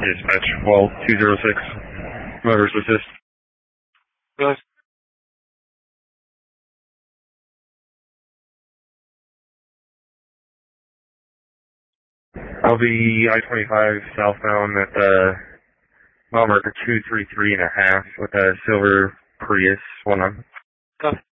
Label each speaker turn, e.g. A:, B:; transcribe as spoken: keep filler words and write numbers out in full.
A: Dispatch, well, two zero six, motorist assist.
B: Yes.
A: I'll be I twenty-five southbound at the mile marker two three three and a half with a silver Prius one on.
B: Copy.